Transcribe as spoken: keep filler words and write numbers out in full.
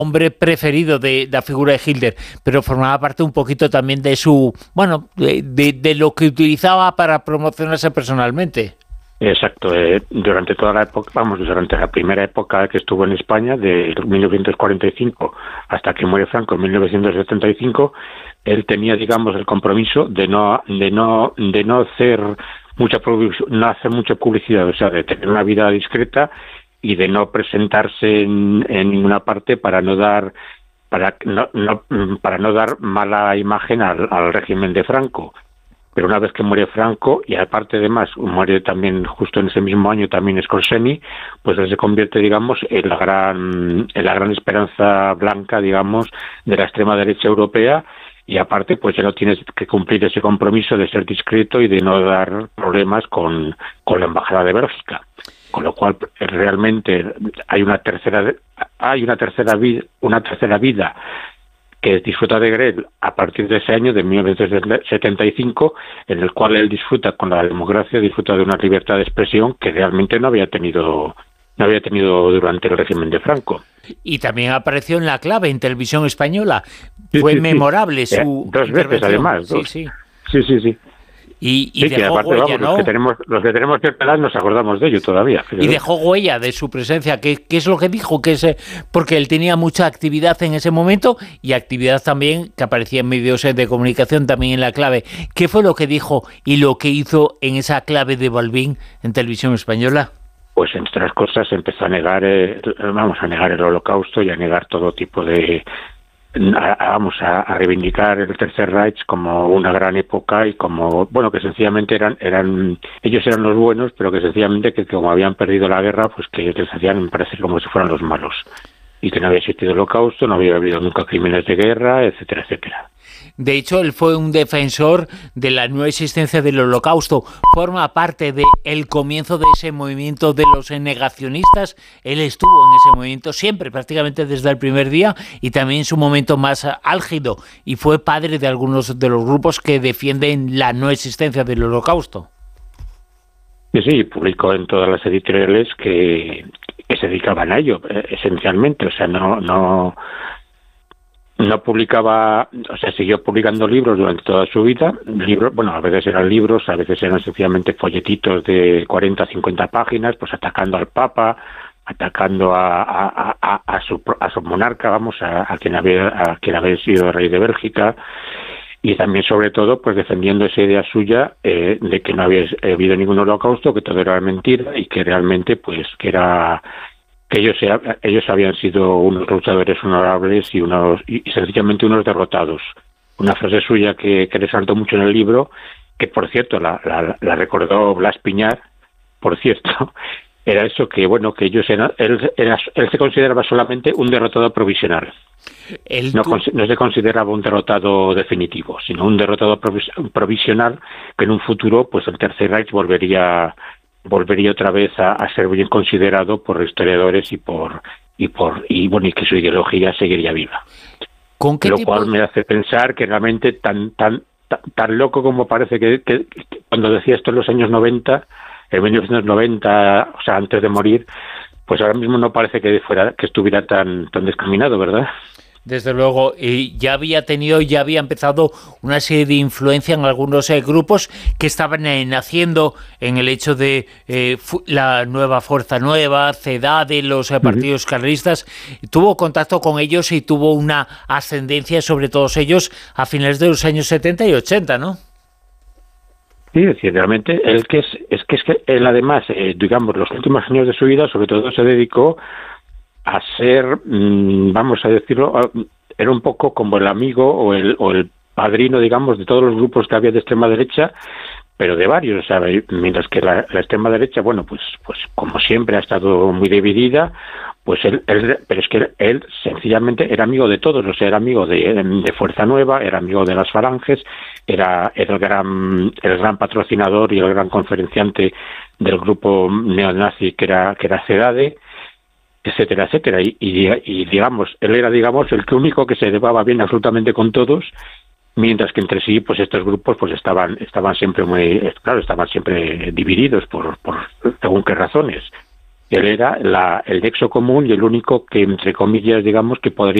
hombre preferido de, de la figura de Hitler, pero formaba parte un poquito también de su, bueno, de, de, de lo que utilizaba para promocionarse personalmente. Exacto, eh, durante toda la época, vamos, durante la primera época que estuvo en España, de mil novecientos cuarenta y cinco hasta que muere Franco en mil novecientos setenta y cinco, él tenía, digamos, el compromiso de no, de no, de no hacer mucha no hacer mucha publicidad, o sea, de tener una vida discreta y de no presentarse en, en ninguna parte para no dar para no, no para no dar mala imagen al, al régimen de Franco. Pero una vez que muere Franco, y aparte además muere también justo en ese mismo año también Scorseni, pues él se convierte, digamos, en la gran en la gran esperanza blanca, digamos, de la extrema derecha europea, y aparte pues ya no tienes que cumplir ese compromiso de ser discreto y de no dar problemas con, con la embajada de Bélgica. Con lo cual realmente hay una tercera hay una tercera vida, una tercera vida que disfruta de Grell a partir de ese año de mil novecientos setenta y cinco, en el cual él disfruta con la democracia, disfruta de una libertad de expresión que realmente no había tenido no había tenido durante el régimen de Franco. Y también apareció en La Clave, en Televisión Española. Sí, Fue sí, memorable sí. su Dos veces además. Dos. Sí, sí. Sí, sí, sí. Y, y sí, dejó que aparte, huella, vamos, ¿no? Los que tenemos, los que tenemos cierta edad nos acordamos de ello todavía. Y dejó huella de su presencia. ¿Qué, qué es lo que dijo? Que es, porque él tenía mucha actividad en ese momento y actividad también que aparecía en medios de comunicación, también en La Clave. ¿Qué fue lo que dijo y lo que hizo en esa Clave de Balbín en Televisión Española? Pues entre otras cosas empezó a negar, eh, vamos a negar el Holocausto y a negar todo tipo de A, a, vamos a, a reivindicar el Tercer Reich como una gran época y como, bueno, que sencillamente eran, eran ellos eran los buenos, pero que sencillamente que como habían perdido la guerra, pues que les hacían parecer como si fueran los malos, y que no había existido el Holocausto, no había habido nunca crímenes de guerra, etcétera, etcétera. De hecho, él fue un defensor de la no existencia del Holocausto. Forma parte del comienzo de ese movimiento de los negacionistas. Él estuvo en ese movimiento siempre, prácticamente desde el primer día, y también en su momento más álgido. Y fue padre de algunos de los grupos que defienden la no existencia del Holocausto. Sí, sí, publicó en todas las editoriales que, que se dedicaban a ello, esencialmente. O sea, no... no No publicaba, o sea, siguió publicando libros durante toda su vida, libros, bueno, a veces eran libros, a veces eran sencillamente folletitos de cuarenta a cincuenta páginas, pues atacando al Papa, atacando a, a, a, a, su, a su monarca, vamos, a, a, quien había, a quien había sido rey de Bélgica, y también, sobre todo, pues defendiendo esa idea suya eh, de que no había habido ningún holocausto, que todo era mentira y que realmente, pues, que era... que ellos ellos habían sido unos luchadores honorables y unos y sencillamente unos derrotados. Una frase suya que, que resaltó mucho en el libro, que por cierto la, la, la recordó Blas Piñar, por cierto, era eso, que bueno, que ellos eran, él, era, él se consideraba solamente un derrotado provisional. No, no se consideraba un derrotado definitivo, sino un derrotado provisional, que en un futuro pues el Tercer Reich volvería volvería otra vez a, a ser bien considerado por historiadores y por y por y bueno y que su ideología seguiría viva. ¿Con qué Lo tipo? cual me hace pensar que realmente tan tan tan, tan loco como parece que, que, que cuando decía esto en los años noventa, en mil novecientos noventa, o sea, antes de morir, pues ahora mismo no parece que fuera que estuviera tan tan descaminado, ¿verdad? Desde luego, y ya había tenido, ya había empezado una serie de influencia en algunos eh, grupos que estaban eh, naciendo en el hecho de eh, la nueva Fuerza Nueva, CEDADE, los eh, partidos uh-huh. carlistas. Tuvo contacto con ellos y tuvo una ascendencia sobre todos ellos a finales de los años setenta y ochenta, ¿no? Sí, es decir, realmente él que es, es que es que él además, eh, digamos, los últimos años de su vida, sobre todo se dedicó a ser, vamos a decirlo, era un poco como el amigo o el, o el padrino, digamos, de todos los grupos que había de extrema derecha, pero de varios, ¿sabes? Mientras que la, la extrema derecha, bueno, pues pues como siempre ha estado muy dividida, pues él, él pero es que él, él sencillamente era amigo de todos, o sea, era amigo de, de Fuerza Nueva, era amigo de las Falanges, era, era el gran el gran patrocinador y el gran conferenciante del grupo neonazi que era que era CEDADE, etcétera, etcétera, y, y, y digamos, él era, digamos, el que único que se llevaba bien absolutamente con todos, mientras que entre sí, pues estos grupos, pues estaban, estaban siempre muy, claro, estaban siempre divididos por, por según qué razones. Él era la, el nexo común y el único que, entre comillas, digamos, que podría